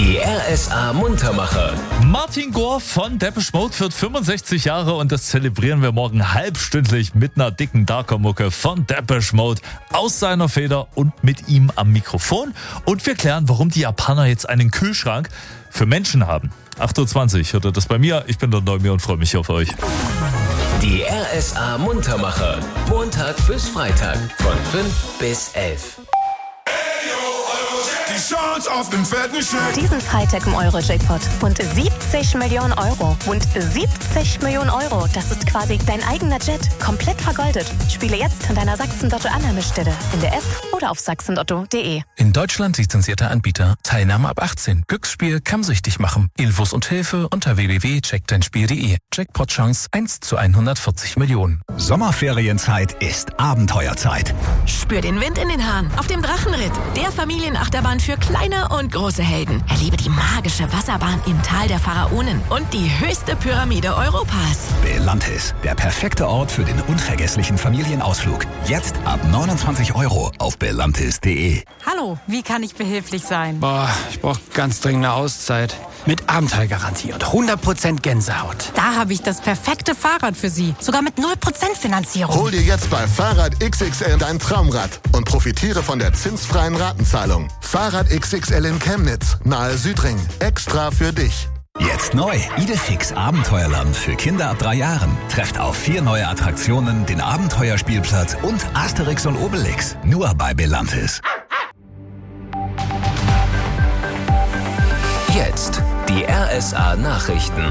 Die RSA Muntermacher. Martin Gore von Depeche Mode wird 65 Jahre und das zelebrieren wir morgen halbstündlich mit einer dicken Darker-Mucke von Depeche Mode aus seiner Feder und mit ihm am Mikrofon. Und wir klären, warum die Japaner jetzt einen Kühlschrank für Menschen haben. 8.20 Uhr hört ihr das bei mir. Ich bin der Neumir und freue mich auf euch. Die RSA Muntermacher. Montag bis Freitag von 5 bis 11. Die Chance auf den fetten Scheck. Diesen Freitag im Euro-Jackpot. Und 70 Millionen Euro. Und 70 Millionen Euro. Das ist quasi dein eigener Jet. Komplett vergoldet. Spiele jetzt an deiner Sachsen-Lotto-Annahmestelle. In der App oder auf sachsenlotto.de. In Deutschland lizenzierter Anbieter. Teilnahme ab 18. Glücksspiel kann süchtig machen. Infos und Hilfe unter www.checkdeinspiel.de. Jackpot-Chance 1 zu 140 Millionen. Sommerferienzeit ist Abenteuerzeit. Spür den Wind in den Haaren auf dem Drachenritt. Der Familienachterbahn für kleine und große Helden. Erlebe die magische Wasserbahn im Tal der Pharaonen und die höchste Pyramide Europas. Belantis, der perfekte Ort für den unvergesslichen Familienausflug. Jetzt ab 29 Euro auf belantis.de. Hallo, wie kann ich behilflich sein? Ich brauche ganz dringend eine Auszeit. Mit Abenteuergarantie und 100% Gänsehaut. Da habe ich das perfekte Fahrrad für Sie. Sogar mit 0% Finanzierung. Hol dir jetzt bei Fahrrad XXL dein Traumrad und profitiere von der zinsfreien Ratenzahlung. Fahrrad XXL in Chemnitz, nahe Südring. Extra für dich. Jetzt neu. Idefix Abenteuerland für Kinder ab 3 Jahren. Trefft auf 4 neue Attraktionen, den Abenteuerspielplatz und Asterix und Obelix. Nur bei Belantis. Jetzt die RSA Nachrichten.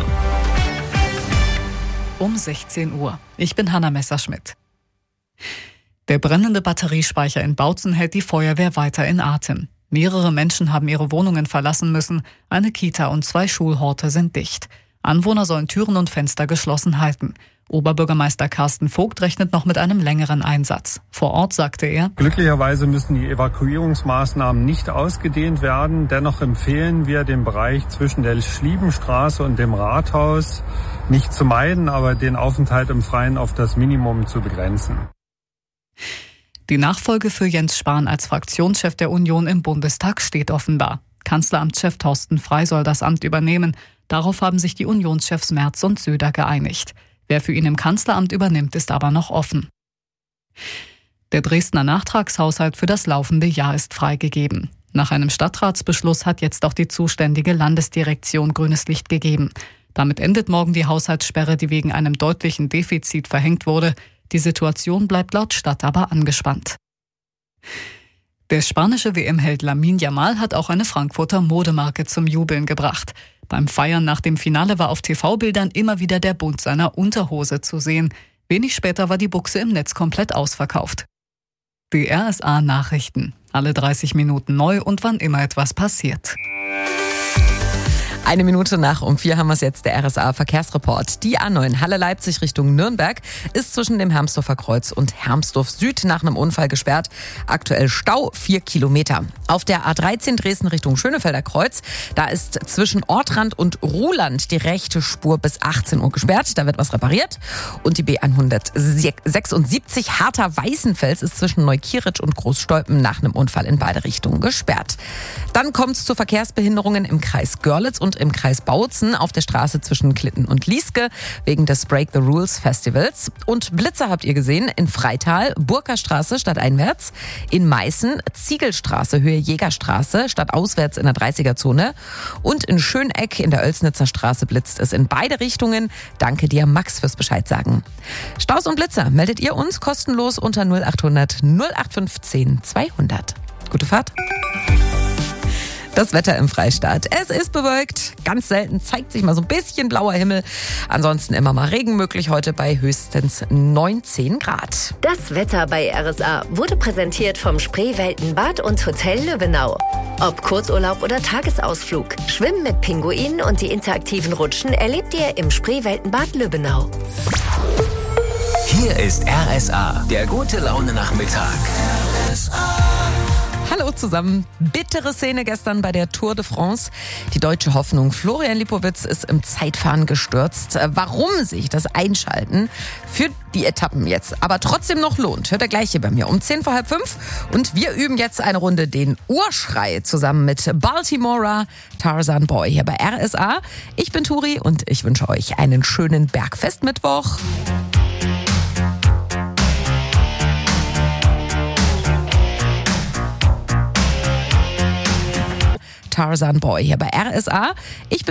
Um 16 Uhr. Ich bin Hanna Messerschmidt. Der brennende Batteriespeicher in Bautzen hält die Feuerwehr weiter in Atem. Mehrere Menschen haben ihre Wohnungen verlassen müssen. Eine Kita und 2 Schulhorte sind dicht. Anwohner sollen Türen und Fenster geschlossen halten. Oberbürgermeister Carsten Vogt rechnet noch mit einem längeren Einsatz. Vor Ort sagte er: Glücklicherweise müssen die Evakuierungsmaßnahmen nicht ausgedehnt werden. Dennoch empfehlen wir, den Bereich zwischen der Schliebenstraße und dem Rathaus nicht zu meiden, aber den Aufenthalt im Freien auf das Minimum zu begrenzen. Die Nachfolge für Jens Spahn als Fraktionschef der Union im Bundestag steht offenbar. Kanzleramtschef Thorsten Frey soll das Amt übernehmen. Darauf haben sich die Unionschefs Merz und Söder geeinigt. Wer für ihn im Kanzleramt übernimmt, ist aber noch offen. Der Dresdner Nachtragshaushalt für das laufende Jahr ist freigegeben. Nach einem Stadtratsbeschluss hat jetzt auch die zuständige Landesdirektion grünes Licht gegeben. Damit endet morgen die Haushaltssperre, die wegen einem deutlichen Defizit verhängt wurde. Die Situation bleibt laut Stadt aber angespannt. Der spanische WM-Held Lamine Yamal hat auch eine Frankfurter Modemarke zum Jubeln gebracht. Beim Feiern nach dem Finale war auf TV-Bildern immer wieder der Bund seiner Unterhose zu sehen. Wenig später war die Buchse im Netz komplett ausverkauft. Die RSA Nachrichten. Alle 30 Minuten neu und wann immer etwas passiert. 1 Minute nach um 4 haben wir es jetzt, der RSA-Verkehrsreport. Die A9 Halle-Leipzig Richtung Nürnberg ist zwischen dem Hermsdorfer Kreuz und Hermsdorf Süd nach einem Unfall gesperrt. Aktuell Stau 4 Kilometer. Auf der A13 Dresden Richtung Schönefelder Kreuz, da ist zwischen Ortrand und Ruhland die rechte Spur bis 18 Uhr gesperrt. Da wird was repariert. Und die B176 Harter-Weißenfels ist zwischen Neukieritsch und Großstolpen nach einem Unfall in beide Richtungen gesperrt. Dann kommt es zu Verkehrsbehinderungen im Kreis Görlitz und im Kreis Bautzen auf der Straße zwischen Klitten und Lieske wegen des Break the Rules Festivals. Und Blitzer habt ihr gesehen in Freital, Burkerstraße stadteinwärts, in Meißen, Ziegelstraße Höhe Jägerstraße stadtauswärts in der 30er-Zone und in Schöneck in der Oelsnitzer Straße blitzt es in beide Richtungen. Danke dir, Max, fürs Bescheid sagen. Staus und Blitzer meldet ihr uns kostenlos unter 0800 0815 200. Gute Fahrt. Das Wetter im Freistaat. Es ist bewölkt. Ganz selten zeigt sich mal so ein bisschen blauer Himmel. Ansonsten immer mal Regen möglich heute bei höchstens 19 Grad. Das Wetter bei RSA wurde präsentiert vom Spreewelten-Bad und Hotel Lübbenau. Ob Kurzurlaub oder Tagesausflug, Schwimmen mit Pinguinen und die interaktiven Rutschen erlebt ihr im Spreewelten-Bad Lübbenau. Hier ist RSA, der gute Laune Nachmittag. RSA. Hallo zusammen. Bittere Szene gestern bei der Tour de France. Die deutsche Hoffnung Florian Lipowitz ist im Zeitfahren gestürzt. Warum sich das Einschalten für die Etappen jetzt aber trotzdem noch lohnt, hört ihr gleich hier bei mir um 5:10. Und wir üben jetzt eine Runde den Urschrei zusammen mit Baltimora Tarzan Boy hier bei RSA. Ich bin Turi und ich wünsche euch einen schönen Bergfestmittwoch. Tarzan Boy hier bei RSA. Ich bin